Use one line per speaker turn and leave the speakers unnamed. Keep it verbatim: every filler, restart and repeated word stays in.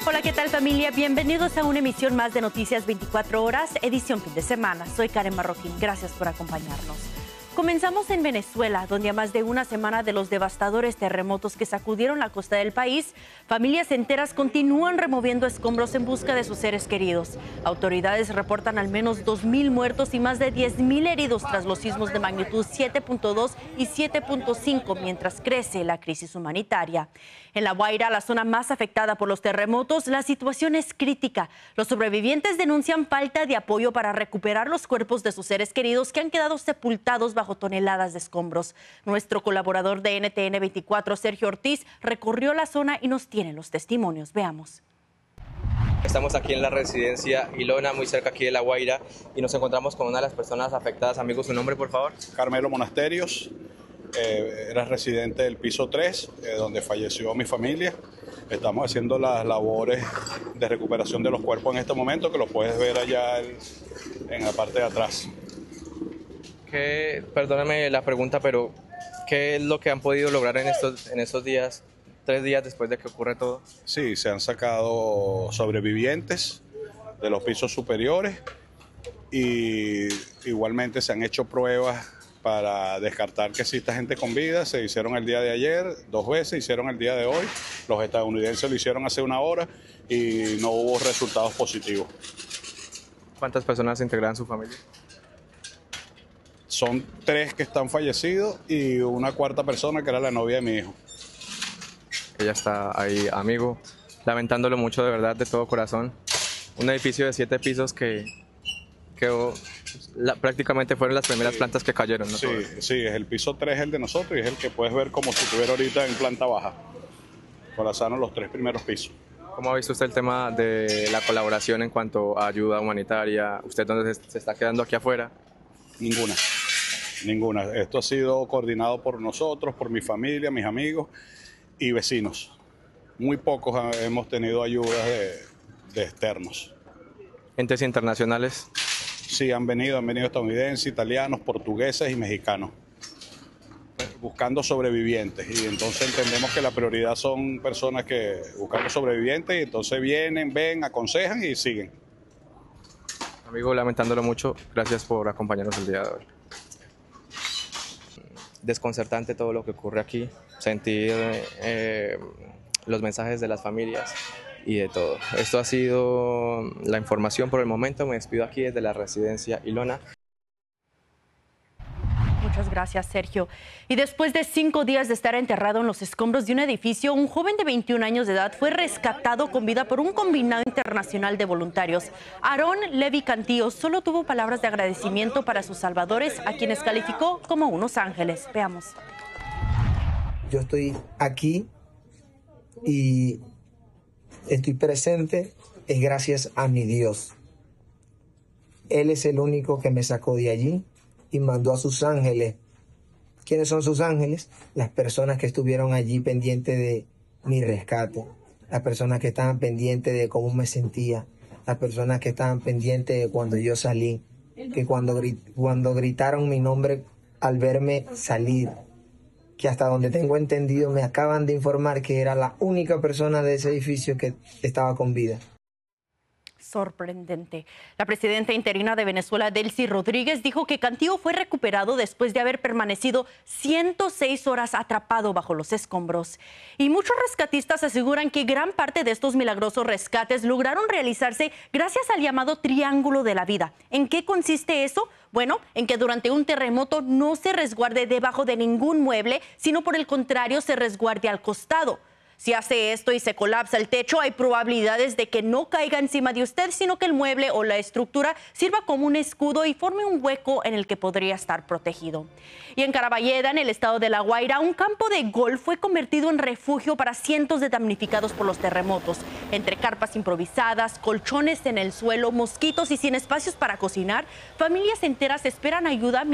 Hola, ¿qué tal, familia? Bienvenidos a una emisión más de Noticias veinticuatro horas, edición fin de semana. Soy Karen Marroquín. Gracias por acompañarnos. Comenzamos en Venezuela, donde a más de una semana de los devastadores terremotos que sacudieron la costa del país, familias enteras continúan removiendo escombros en busca de sus seres queridos. Autoridades reportan al menos dos mil muertos y más de diez mil heridos tras los sismos de magnitud siete punto dos y siete punto cinco, mientras crece la crisis humanitaria. En La Guaira, la zona más afectada por los terremotos, la situación es crítica. Los sobrevivientes denuncian falta de apoyo para recuperar los cuerpos de sus seres queridos que han quedado sepultados bajo toneladas de escombros. Nuestro colaborador de N T N veinticuatro, Sergio Ortiz, recorrió la zona y nos tiene los testimonios. Veamos.
Estamos aquí en la residencia Ilona, muy cerca aquí de La Guaira, y nos encontramos con una de las personas afectadas. Amigo, ¿su nombre, por favor?
Carmelo Monasterios, eh, era residente del piso tres, eh, donde falleció mi familia. Estamos haciendo las labores de recuperación de los cuerpos en este momento, que lo puedes ver allá en, en la parte de atrás.
¿Qué, perdóname la pregunta, pero qué es lo que han podido lograr en estos, en estos días, tres días después de que ocurre todo?
Sí, se han sacado sobrevivientes de los pisos superiores y igualmente se han hecho pruebas para descartar que exista gente con vida. Se hicieron el día de ayer, dos veces, hicieron el día de hoy. Los estadounidenses lo hicieron hace una hora y no hubo resultados positivos.
¿Cuántas personas integran su familia?
Son tres que están fallecidos y una cuarta persona que era la novia de mi hijo.
Ella está ahí, amigo, lamentándolo mucho, de verdad, de todo corazón. Un edificio de siete pisos que, que la, prácticamente fueron las primeras sí, plantas que cayeron, ¿no?
Sí, sí, es el piso tres el de nosotros y es el que puedes ver como si estuviera ahorita en planta baja. Colasaron los tres primeros pisos.
¿Cómo ha visto usted el tema de la colaboración en cuanto a ayuda humanitaria? ¿Usted dónde se, se está quedando aquí afuera?
Ninguna. Ninguna. Esto ha sido coordinado por nosotros, por mi familia, mis amigos y vecinos. Muy pocos hemos tenido ayudas de, de externos.
¿Entes internacionales?
Sí, han venido, han venido estadounidenses, italianos, portugueses y mexicanos, buscando sobrevivientes. Y entonces entendemos que la prioridad son personas que buscan sobrevivientes y entonces vienen, ven, aconsejan y siguen.
Amigo, lamentándolo mucho, gracias por acompañarnos el día de hoy. Desconcertante todo lo que ocurre aquí, sentir eh, los mensajes de las familias y de todo. Esto ha sido la información por el momento. Me despido aquí desde la residencia Ilona.
Muchas gracias, Sergio. Y después de cinco días de estar enterrado en los escombros de un edificio, un joven de veintiún años de edad fue rescatado con vida por un combinado internacional de voluntarios. Aarón Levi Cantillo solo tuvo palabras de agradecimiento para sus salvadores, a quienes calificó como unos ángeles. Veamos.
Yo estoy aquí y estoy presente es gracias a mi Dios. Él es el único que me sacó de allí y mandó a sus ángeles. ¿Quiénes son sus ángeles? Las personas que estuvieron allí pendientes de mi rescate, las personas que estaban pendientes de cómo me sentía, las personas que estaban pendientes de cuando yo salí, que cuando, grit cuando gritaron mi nombre al verme salir, que hasta donde tengo entendido me acaban de informar que era la única persona de ese edificio que estaba con vida.
Sorprendente. La presidenta interina de Venezuela, Delcy Rodríguez, dijo que Cantillo fue recuperado después de haber permanecido ciento seis horas atrapado bajo los escombros. Y muchos rescatistas aseguran que gran parte de estos milagrosos rescates lograron realizarse gracias al llamado Triángulo de la Vida. ¿En qué consiste eso? Bueno, en que durante un terremoto no se resguarde debajo de ningún mueble, sino por el contrario se resguarde al costado. Si hace esto y se colapsa el techo, hay probabilidades de que no caiga encima de usted, sino que el mueble o la estructura sirva como un escudo y forme un hueco en el que podría estar protegido. Y en Caraballeda, en el estado de La Guaira, un campo de golf fue convertido en refugio para cientos de damnificados por los terremotos. Entre carpas improvisadas, colchones en el suelo, mosquitos y sin espacios para cocinar, familias enteras esperan ayuda